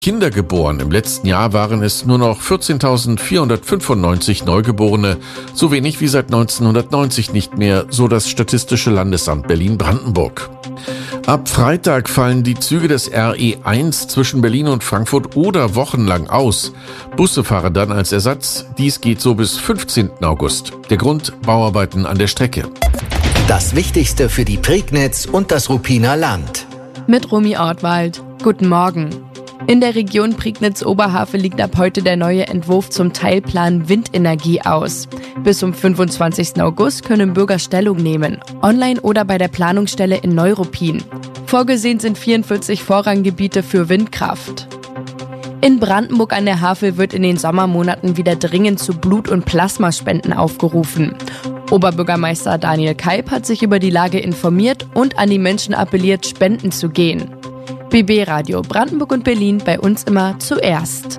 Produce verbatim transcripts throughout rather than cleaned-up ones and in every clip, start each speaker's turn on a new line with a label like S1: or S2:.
S1: Kinder geboren. Im letzten Jahr waren es nur noch vierzehntausendvierhundertfünfundneunzig Neugeborene, so wenig wie seit neunzehnhundertneunzig nicht mehr, so das Statistische Landesamt Berlin-Brandenburg. Ab Freitag fallen die Züge des R E eins zwischen Berlin und Frankfurt oder wochenlang aus. Busse fahren dann als Ersatz. Dies geht so bis fünfzehnten August. Der Grund: Bauarbeiten an der Strecke.
S2: Das Wichtigste für die Prignitz und das Ruppiner Land.
S3: Mit Romy Ortwald. Guten Morgen. In der Region Prignitz-Oberhavel liegt ab heute der neue Entwurf zum Teilplan Windenergie aus. Bis zum fünfundzwanzigsten August können Bürger Stellung nehmen, online oder bei der Planungsstelle in Neuruppin. Vorgesehen sind vierundvierzig Vorranggebiete für Windkraft. In Brandenburg an der Havel wird in den Sommermonaten wieder dringend zu Blut- und Plasmaspenden aufgerufen. Oberbürgermeister Daniel Kalb hat sich über die Lage informiert und an die Menschen appelliert, spenden zu gehen. B B Radio Brandenburg und Berlin, bei uns immer zuerst.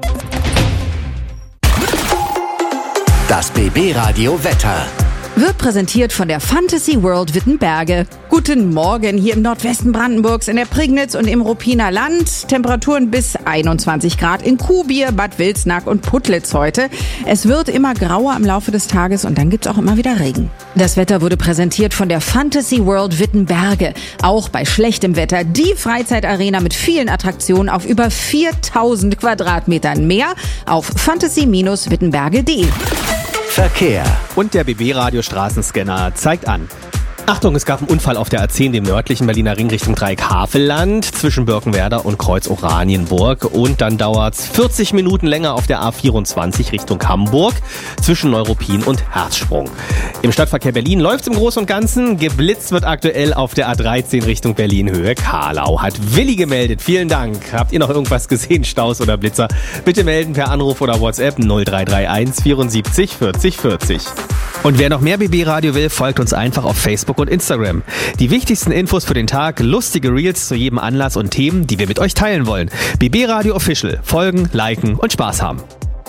S2: Das B B Radio Wetter
S4: wird präsentiert von der Fantasy World Wittenberge. Guten Morgen hier im Nordwesten Brandenburgs, in der Prignitz und im Ruppiner Land. Temperaturen bis einundzwanzig Grad in Kuhbier, Bad Wilsnack und Putlitz heute. Es wird immer grauer im Laufe des Tages und dann gibt's auch immer wieder Regen. Das Wetter wurde präsentiert von der Fantasy World Wittenberge. Auch bei schlechtem Wetter die Freizeitarena mit vielen Attraktionen auf über viertausend Quadratmetern. Mehr auf fantasy Bindestrich wittenberge punkt de.
S2: Verkehr.
S5: Und der B B-Radio-Straßenscanner zeigt an. Achtung, es gab einen Unfall auf der A zehn, dem nördlichen Berliner Ring Richtung Dreieck Havelland, zwischen Birkenwerder und Kreuz Oranienburg. Und dann dauert's vierzig Minuten länger auf der A vierundzwanzig Richtung Hamburg, zwischen Neuruppin und Herzsprung. Im Stadtverkehr Berlin läuft's im Großen und Ganzen. Geblitzt wird aktuell auf der A dreizehn Richtung Berlin-Höhe Karlau. Hat Willi gemeldet. Vielen Dank. Habt ihr noch irgendwas gesehen, Staus oder Blitzer? Bitte melden per Anruf oder WhatsApp null drei drei eins vierundsiebzig vierzig vierzig. Und wer noch mehr B B-Radio will, folgt uns einfach auf Facebook und Instagram. Die wichtigsten Infos für den Tag, lustige Reels zu jedem Anlass und Themen, die wir mit euch teilen wollen. B B-Radio Official. Folgen, liken und Spaß haben.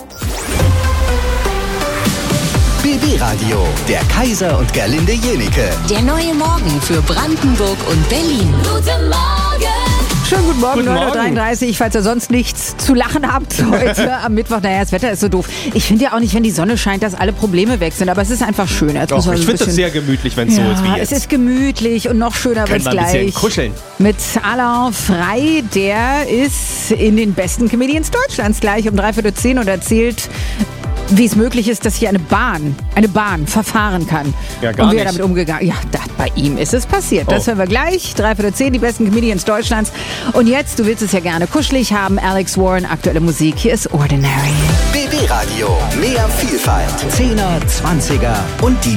S2: B B-Radio, der Kaiser und Gerlinde Jenike.
S6: Der neue Morgen für Brandenburg und Berlin. Guten Morgen!
S4: Schönen guten Morgen,
S5: Guten
S4: neun Uhr
S5: Morgen.
S4: dreiunddreißig, falls ihr sonst nichts zu lachen habt heute am Mittwoch. Naja, das Wetter ist so doof. Ich finde ja auch nicht, wenn die Sonne scheint, dass alle Probleme weg sind, aber es ist einfach schön. Jetzt
S5: Doch,
S4: muss man
S5: ich
S4: so ein
S5: finde es
S4: bisschen-
S5: sehr gemütlich, wenn es
S4: ja,
S5: so ist wie jetzt.
S4: es ist gemütlich und noch schöner
S5: Können
S4: wird's
S5: wir ein bisschen
S4: gleich.
S5: kuscheln.
S4: Mit Alain Frey, der ist in den besten Comedians Deutschlands gleich um dreiviertel zehn und erzählt, wie es möglich ist, dass hier eine Bahn, eine Bahn verfahren kann.
S5: Ja, gar
S4: und wie er
S5: nicht.
S4: damit umgegangen ist. Ja, das, bei ihm ist es passiert. Das
S5: Oh.
S4: hören wir gleich. dreiviertel zehn, die besten Comedians Deutschlands. Und jetzt, du willst es ja gerne kuschelig haben, Alex Warren, aktuelle Musik. Hier ist Ordinary.
S2: B B-Radio, mehr Vielfalt. Zehner, Zwanziger und die